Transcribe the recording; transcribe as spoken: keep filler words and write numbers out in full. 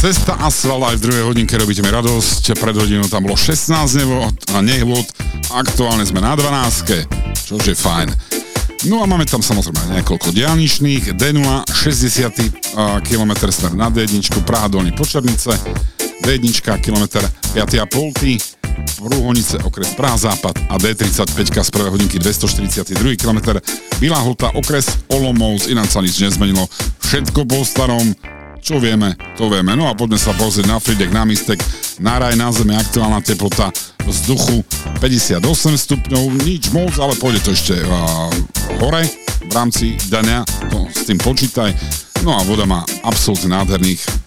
Cesta Asfalt aj v druhej hodinke robíte mi radosť. Pred hodinou tam bolo šestnásť nevod a nehôd. Aktuálne sme na dvanástke, čož je fajn. No a máme tam samozrejme niekoľko diaľničných. dé nula, šesťdesiaty kilometr smer na dé jeden, Praha Dolný Počernice. dé jeden, kilometr päť a pol, Prúhonice, okres Praha Západ a dé tridsaťpäť z prvej hodinky dvestoštyridsiaty druhý kilometr Bilá Huta, okres Olomouc, ináč sa nič nezmenilo. Všetko po starom. Čo vieme, to vieme. No a poďme sa pozrieť na Frýdek, na Místek, na Raj, na Zemi, aktuálna teplota vzduchu päťdesiatosem stupňov, nič moc, ale pôjde to ešte uh, hore v rámci dňa, to s tým počítaj. No a voda má absolútne nádherných